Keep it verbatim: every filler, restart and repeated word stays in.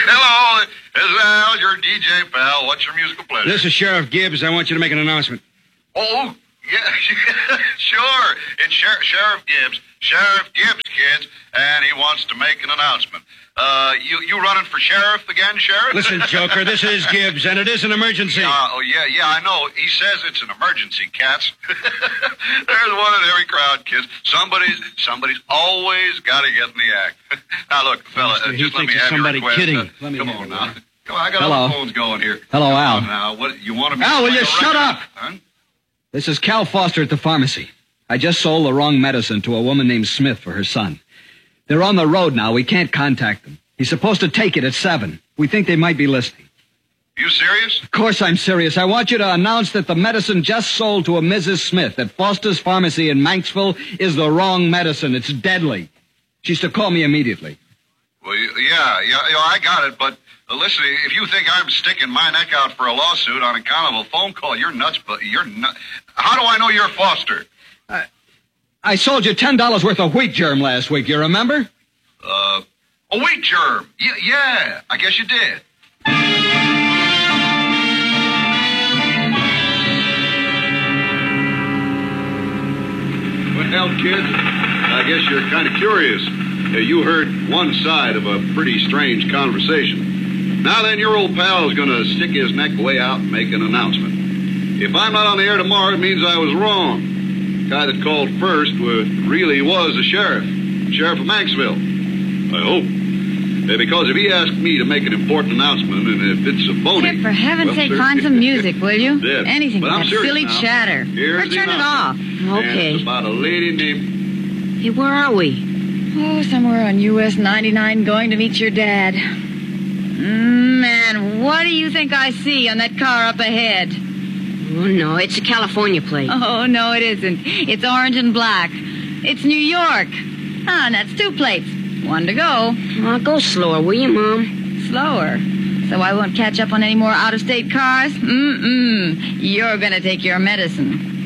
Hello, this is Al, your D J pal. What's your musical pleasure? This is Sheriff Gibbs. I want you to make an announcement. Oh, yeah, sure. It's Sher- Sheriff Gibbs. Sheriff Gibbs, kids, and he wants to make an announcement. Uh, you you running for sheriff again, Sheriff? Listen, Joker, this is Gibbs, and it is an emergency. Uh, oh, yeah, yeah, I know. He says it's an emergency, cats. There's one in every crowd, kids. Somebody's somebody's always got to get in the act. Now, look, fella, uh, He just let thinks me it's have somebody your request. kidding. Uh, Let me come have on it, now. will you? Come on, I got Hello. all the phones going here. Hello, Come Al. on now, what, you want to be Al, will playing you a shut record? up? Huh? This is Cal Foster at the pharmacy. I just sold the wrong medicine to a woman named Smith for her son. They're on the road now. We can't contact them. He's supposed to take it at seven. We think they might be listening. You serious? Of course I'm serious. I want you to announce that the medicine just sold to a Missus Smith at Foster's Pharmacy in Manxville is the wrong medicine. It's deadly. She's to call me immediately. Well, y- yeah, yeah, yeah, I got it, but uh, listen, if you think I'm sticking my neck out for a lawsuit on account of a phone call, you're nuts, but you're nuts. How do I know you're Foster? I sold you ten dollars worth of wheat germ last week, you remember? Uh, a wheat germ. Yeah, yeah, I guess you did. Well, kids, I guess you're kind of curious. Uh, you heard one side of a pretty strange conversation. Now then, your old pal is going to stick his neck way out and make an announcement. If I'm not on the air tomorrow, it means I was wrong. The guy that called first was, really was a sheriff. Sheriff of Manxville. I hope. Uh, because if he asked me to make an important announcement, and if it's a phony... Kid, for heaven's well, sake, sir, find some music, will you? Yes. Anything But but I'm that serious silly now. chatter. Here's Or the turn it off. announcement. And Okay. it's about a lady named... Hey, where are we? Oh, somewhere on U S ninety-nine going to meet your dad. Mm, man, what do you think I see on that car up ahead? Oh, no, it's a California plate. Oh, no, it isn't. It's orange and black. It's New York. Ah, and that's two plates. One to go. Oh, go slower, will you, Mom? Slower. So I won't catch up on any more out-of-state cars? Mm-mm. You're gonna take your medicine.